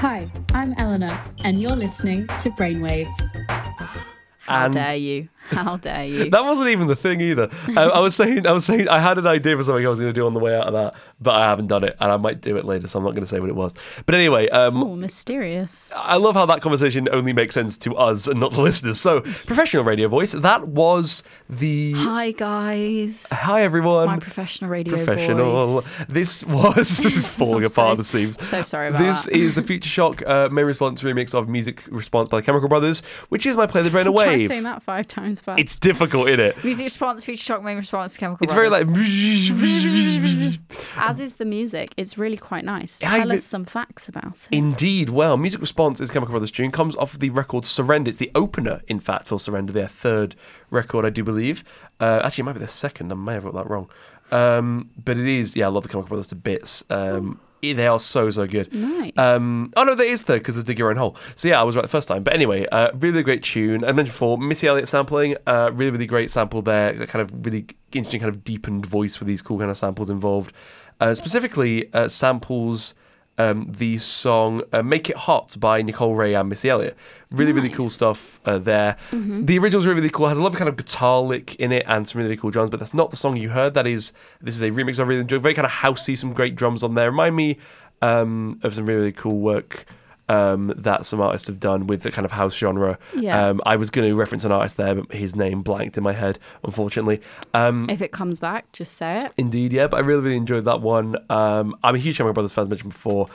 Hi, I'm Eleanor, and you're listening to Brainwaves. How dare you? How dare you? That wasn't even the thing either. I was saying I had an idea for something I was going to do on the way out of that, but I haven't done it, and I might do it later, so I'm not going to say what it was. But anyway, oh, mysterious. I love how that conversation only makes sense to us and not the listeners. So, professional radio voice. That was the. Hi guys. Hi everyone. It's my professional radio voice. This is falling apart. It seems. So sorry about this that. This is the Future Shock main response remix of Music Response by the Chemical Brothers, which is my Play the Brain Away. Try saying that 5 times fast. It's difficult, isn't it? Music response, Future Shock, main response, Chemical It's Brothers. very like. As is the music. It's really quite nice. Tell us some facts about it. Indeed. Well, Music Response is Chemical Brothers' tune. Comes off of the record Surrender. It's the opener, in fact, for Surrender, their third record, I do believe. Actually, it might be their second. I may have got that wrong. But it is, I love the Chemical Brothers to bits. They are so good. Nice. Oh no, that is third because there's Dig Your Own Hole. So I was right the first time. But anyway, really great tune. I mentioned before, Missy Elliott sampling. Really great sample there. Kind of really interesting, kind of deepened voice with these cool kind of samples involved. Specifically, samples the song Make It Hot by Nicole Ray and Missy Elliott. Really cool stuff there. Mm-hmm. The original's really cool. It has a lovely kind of guitar lick in it and some really cool drums, but that's not the song you heard. This is a remix I really enjoyed. Very kind of housey, some great drums on there. Remind me of some really cool work that some artists have done with the kind of house genre. Yeah. I was going to reference an artist there, but his name blanked in my head, unfortunately. If it comes back, just say it. Indeed, yeah, but I really enjoyed that one. I'm a huge Chemical Brothers fan, as mentioned before.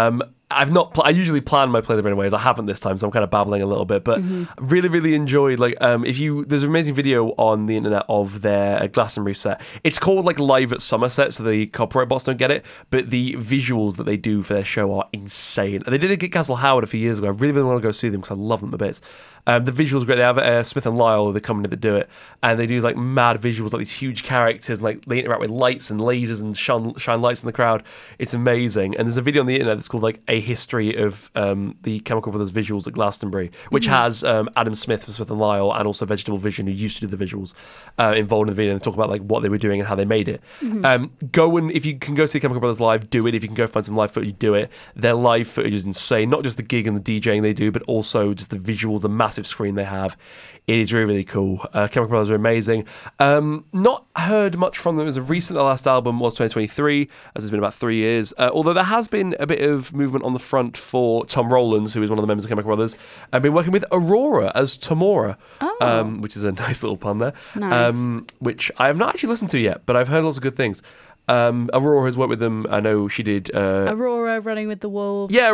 I usually plan my Play the Brain Away, I haven't this time, so I'm kind of babbling a little bit, but really enjoyed, there's an amazing video on the internet of their Glastonbury set. It's called Live at Somerset, so the copyright bots don't get it, but the visuals that they do for their show are insane. And they did it at Castle Howard a few years ago. I really want to go see them because I love them a bit. The visuals are great. They have Smith and Lyle, the company that do it, and they do mad visuals, these huge characters, and they interact with lights and lasers and shine lights in the crowd. It's amazing. And there's a video on the internet that's called A History of the Chemical Brothers visuals at Glastonbury, which has Adam Smith from Smith and Lyle and also Vegetable Vision, who used to do the visuals, involved in the video, and talk about what they were doing and how they made it. If you can go see Chemical Brothers live, do it. If you can go find some live footage, do it. Their live footage is insane. Not just the gig and the DJing they do, but also just the visuals, the massive screen they have. It is really cool. Chemical Brothers are amazing. Not heard much from them as of recent. Their last album was 2023, as it's been about 3 years. Although there has been a bit of movement on the front for Tom Rowlands, who is one of the members of Chemical Brothers, and been working with Aurora as Tamora, which is a nice little pun there. Nice. Which I have not actually listened to yet, but I've heard lots of good things. Aurora has worked with them. I know she did. Aurora Running with the Wolves. Yeah,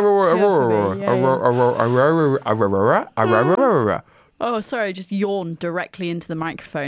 Aurora. Oh, sorry, I just yawned directly into the microphone.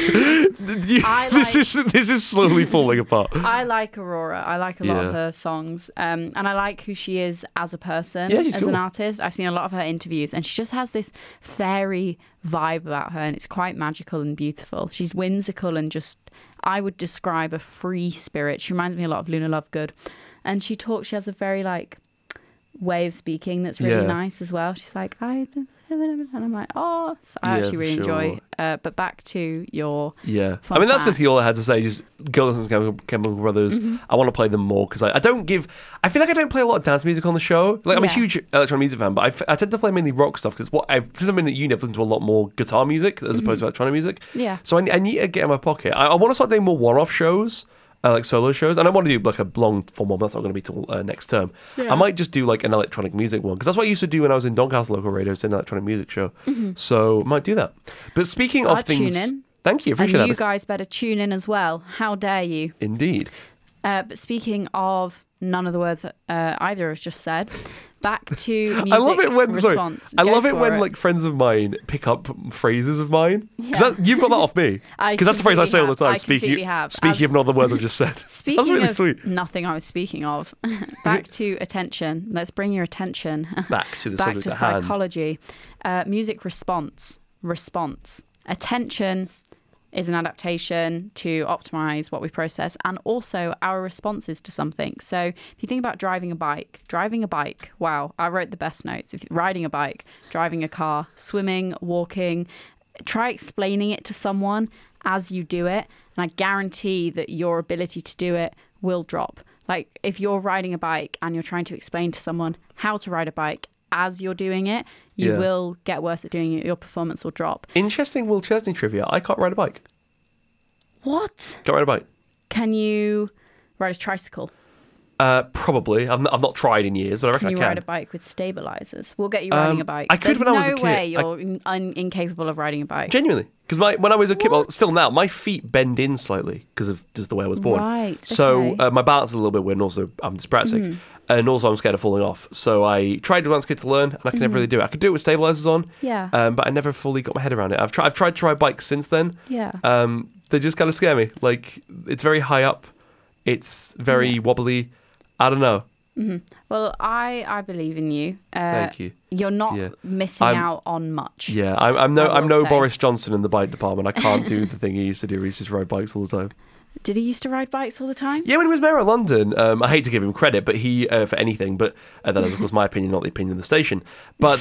This is slowly falling apart. I like Aurora. I like a lot of her songs. And I like who she is as a person, she's as cool. an artist. I've seen a lot of her interviews, and she just has this fairy vibe about her, and it's quite magical and beautiful. She's whimsical and just, I would describe a free spirit. She reminds me a lot of Luna Lovegood. And she has a very way of speaking that's really nice as well. She's like, and I'm like, so I actually really enjoy. But back to your fun that's facts. basically all I had to say. Just go listen to Chemical Brothers. I want to play them more because I feel like I don't play a lot of dance music on the show. I'm a huge electronic music fan, but I tend to play mainly rock stuff because since I've been at uni, I've listened to a lot more guitar music as opposed to electronic music. Yeah. So I need to get in my pocket. I want to start doing more one-off shows. Solo shows, and I want to do a long form one. That's not going to be till next term. I might just do an electronic music one because that's what I used to do when I was in Doncaster local radio. It's an electronic music show, so I might do that. But speaking of things, tune in. Thank you, appreciate and that. you guys better tune in as well. How dare you? Indeed. But speaking of none of the words either has just said, back to music I love it when response. I love it when friends of mine pick up phrases of mine. You've got that off me because that's a phrase I say all the time. Speaking of not the words I've just said. Speaking that's really of sweet. Nothing I was speaking of. Back to attention. Let's bring your attention back to the subject to at hand. psychology. Music response. Attention is an adaptation to optimize what we process and also our responses to something. So if you think about driving a bike, wow, I wrote the best notes. If riding a bike, driving a car, swimming, walking, try explaining it to someone as you do it, and I guarantee that your ability to do it will drop. Like if you're riding a bike and you're trying to explain to someone how to ride a bike as you're doing it, you will get worse at doing it. Your performance will drop. Interesting Will Chesney trivia. I can't ride a bike. What? Can't ride a bike. Can you ride a tricycle? Probably. I've not tried in years, but I reckon Can you I can. ride a bike with stabilizers? We'll get you riding a bike. I could There's when I was a no kid. way you're incapable of riding a bike. Genuinely. Because when I was a kid, well, still now, my feet bend in slightly because of just the way I was born. Right. So okay. my balance is a little bit weird, and also I'm dyspraxic. And also I'm scared of falling off. So I tried when I was a kid to learn, and I could never really do it. I could do it with stabilizers on, Yeah. but I never fully got my head around it. I've tried to ride bikes since then. Yeah. They just kind of scare me. Like, it's very high up. It's very wobbly. I don't know. Well, I believe in you. Thank you. You're not missing out on much. Yeah, I'm no say. Boris Johnson in the bike department. I can't do the thing he used to do. He used to ride bikes all the time. Did he used to ride bikes all the time? Yeah, when he was mayor of London, I hate to give him credit, but he for anything, but that is of course my opinion, not the opinion of the station. But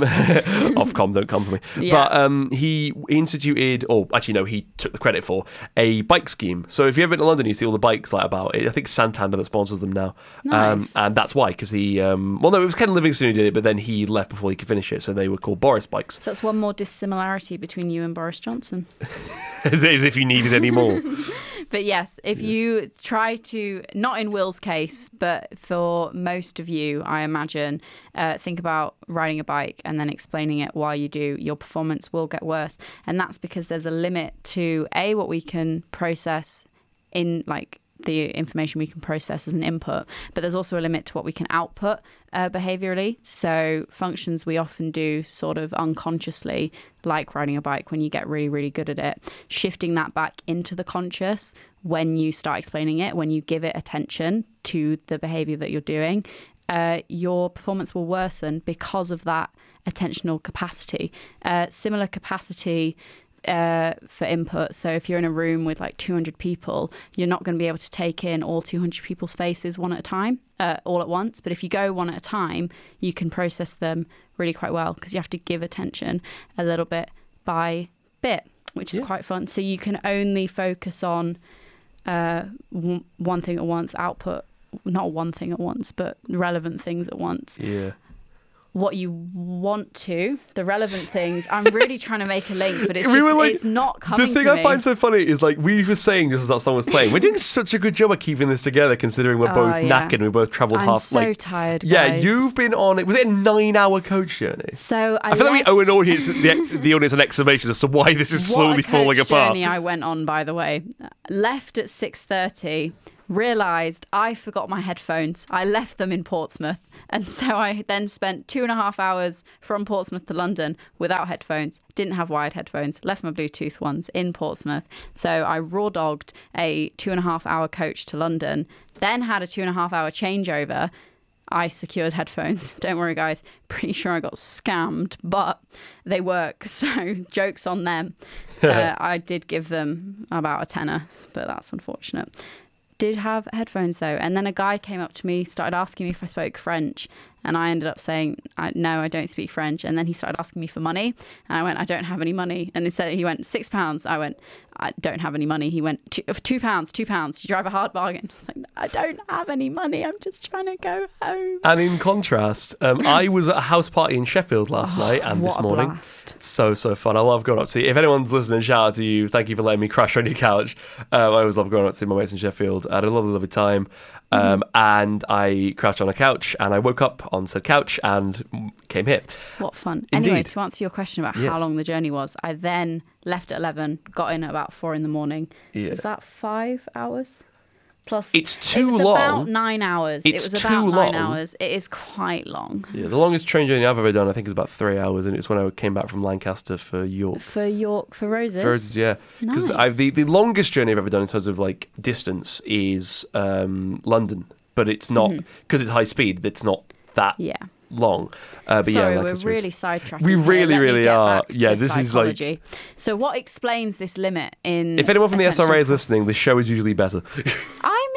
Ofcom, don't come for me. Yeah. But he instituted, or actually no, he took the credit for a bike scheme. So if you've ever been to London, you see all the bikes like about. I think Santander that sponsors them now, Nice. and that's why because he. Well, no, it was Ken Livingstone who did it, but then he left before he could finish it, so they were called Boris bikes. So that's one more dissimilarity between you and Boris Johnson. As if you needed any more. But yes, if you try to, not in Will's case, but for most of you, I imagine, think about riding a bike and then explaining it while you do, your performance will get worse. And that's because there's a limit to what we can process in like the information we can process as an input, but there's also a limit to what we can output behaviorally. So functions we often do sort of unconsciously, like riding a bike when you get really, really good at it, shifting that back into the conscious when you start explaining it, when you give it attention to the behavior that you're doing, your performance will worsen because of that attentional capacity. Similar capacity for input. So if you're in a room with like 200 people, you're not going to be able to take in all 200 people's faces one at a time, all at once. But if you go one at a time, you can process them really quite well because you have to give attention a little bit by bit, which is quite fun. So you can only focus on one thing at once, output, not one thing at once, but relevant things at once. Yeah. What you want to, the relevant things. I'm really trying to make a link, but it's it's not coming to me. The thing I find so funny is like we were saying just as that song was playing, we're doing such a good job of keeping this together considering we're both knackered and we both travelled I'm half. so tired, guys. Yeah, you've been on it. Was it a 9-hour coach journey? So I feel like we owe an audience, the audience an explanation as to why this is slowly falling apart. Journey I went on, by the way. Left at 6:30. Realised I forgot my headphones. I left them in Portsmouth. And so I then spent 2.5 hours from Portsmouth to London without headphones. Didn't have wired headphones. Left my Bluetooth ones in Portsmouth. So I raw dogged a 2.5 hour coach to London. Then had a 2.5 hour changeover. I secured headphones. Don't worry, guys. Pretty sure I got scammed, but they work. So joke's on them. I did give them about a tenner, but that's unfortunate. Did have headphones though, and then a guy came up to me, started asking me if I spoke French, and I ended up saying no, I don't speak French. And then he started asking me for money, and I went, I don't have any money. And he went £6. I went, I don't have any money. He went £2. Did you drive a hard bargain? I was like, I don't have any money. I'm just trying to go home. And in contrast, I was at a house party in Sheffield last night and this morning. Blast. So fun. I love going up to see. If anyone's listening, shout out to you. Thank you for letting me crash on your couch. I always love going up to see my mates in Sheffield. I had a lovely time. And I crouched on a couch and I woke up on said couch and came here. What fun. Indeed. Anyway, to answer your question about how long the journey was, I then left at 11, got in at about 4 a.m. Yeah. Is that 5 hours? Plus, it's too it was long. About 9 hours. It's it was too about 9 long. hours. It is quite long. Yeah, the longest train journey I've ever done, I think, is about 3 hours, and it's when I came back from Lancaster for York. For Roses? For Roses, yeah. Because Nice. the longest journey I've ever done in terms of like distance is London, but it's not because it's high speed. It's not that long. But Sorry, yeah, we're really sidetracking. We really, Let me really get are. back to Yeah, this is like. psychology. So, what explains this limit in? If anyone from the attention SRA is listening, the show is usually better. I'm enjoying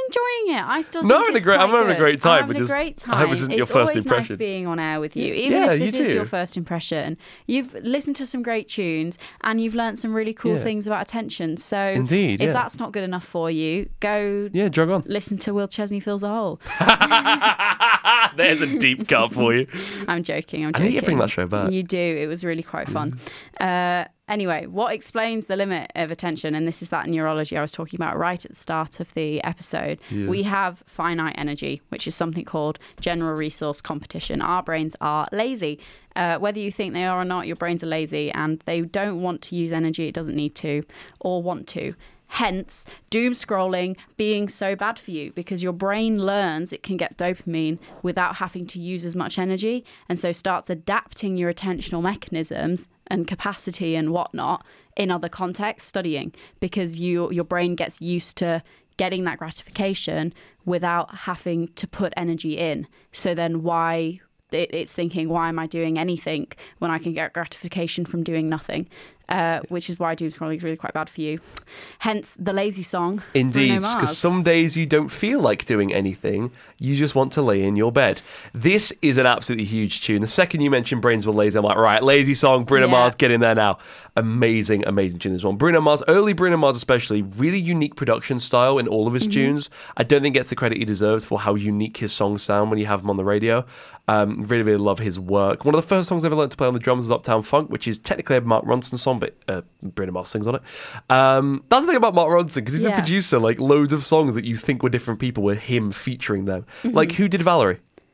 it. I still No, think I'm having a great time. I'm having a great time. I hope this isn't your first It's always impression. nice being on air with you. Even Yeah, if this you is too. your first impression, you've listened to some great tunes and you've learned some really cool Yeah. things about attention. So Indeed, if yeah. that's not good enough for you, go Yeah, jog on. listen to Will Chesney Fills a Hole. There's a deep cut for you. I'm joking. I need to bring that show back. You do. It was really quite fun. Anyway, what explains the limit of attention? And this is that neurology I was talking about right at the start of the episode. Yeah. We have finite energy, which is something called general resource competition. Our brains are lazy. Whether you think they are or not, your brains are lazy and they don't want to use energy it doesn't need to or want to. Hence, doom scrolling being so bad for you because your brain learns it can get dopamine without having to use as much energy and so starts adapting your attentional mechanisms and capacity and whatnot in other contexts, studying, because your brain gets used to getting that gratification without having to put energy in. So then it's thinking, why am I doing anything when I can get gratification from doing nothing? Which is why doom scrolling is really quite bad for you. Hence the lazy song. Indeed, Bruno Mars. because some days you don't feel like doing anything. You just want to lay in your bed. This is an absolutely huge tune. The second you mentioned Brains Were Lazy, I'm like, right, lazy song, Bruno Yeah. Mars, get in there now. Amazing, amazing tune, this one. Bruno Mars, early Bruno Mars especially, really unique production style in all of his tunes. I don't think gets the credit he deserves for how unique his songs sound when you have them on the radio. Really, really love his work. One of the first songs I ever learned to play on the drums was Uptown Funk, which is technically a Mark Ronson song, but Bruno Mars sings on it. That's the thing about Mark Ronson, because he's a Yeah. producer. Like, loads of songs that you think were different people were him featuring them. Like, who did Valerie?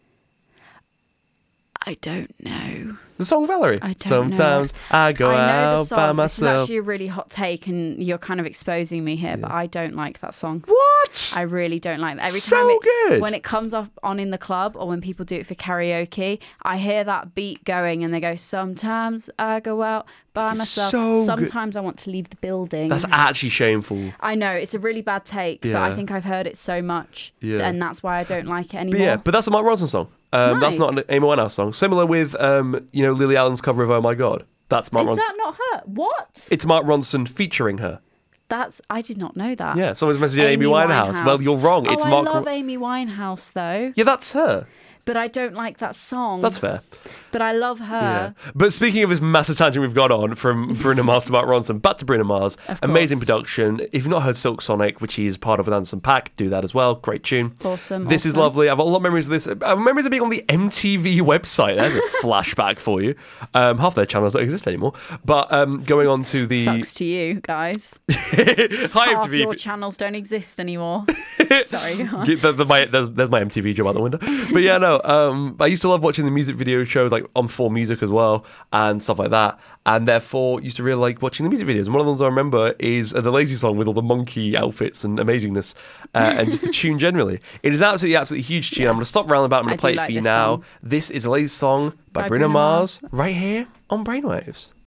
I don't know. The song Valerie. I don't know. Sometimes I go I know the out by song. This is myself. actually a really hot take, and you're kind of exposing me here, but I don't like that song. What? I really don't like that. Every So time good. when it comes up on in the club or when people do it for karaoke, I hear that beat going and they go, sometimes I go out by myself. so good. Sometimes I want to leave the building. That's actually shameful. I know, it's a really bad take, but I Yeah. think I've heard it so much Yeah. and that's why I don't like it But anymore. yeah, but that's a Mark Ronson song. That's not an Nice. Amy Winehouse song. Similar with, Lily Allen's cover of Oh My God. That's Mark Is Ronson. that not her? What? It's Mark Ronson featuring her. I did not know that. Yeah, someone's messaging Amy Winehouse. Well, you're wrong. It's I Mark. love Amy Winehouse though, Yeah, that's her. but I don't like that song. That's fair. But I love her. Yeah. But speaking of this massive tangent we've got on from Bruno Mars to Mark Ronson, back to Bruno Mars. Of Amazing course. production. If you've not heard Silk Sonic, which he's part of with Anderson .Paak, do that as well. Great tune. Awesome. This is awesome. lovely. I've got a lot of memories of this. Memories of being on the MTV website. There's a flashback for you. Half their channels don't exist anymore. But going on to the... Sucks to you guys. Hi, Half MTV. your channels don't exist anymore. Sorry. Go on. There's my MTV job out the window. But yeah, no. I used to love watching the music video shows like on 4Music as well and stuff like that. And therefore used to really like watching the music videos. And one of the ones I remember is the Lazy song with all the monkey outfits and amazingness and just the tune generally. It is absolutely huge tune. I'm going to stop roundabout. I'm going I to play do it like for you this now. song. This is a Lazy song by Bruno Mars right here on Brainwaves.